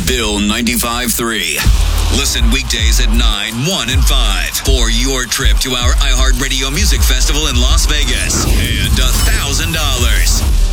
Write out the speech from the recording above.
Bill 95.3. Listen weekdays at 9, 1, and 5 for your trip to our iHeartRadio Music Festival in Las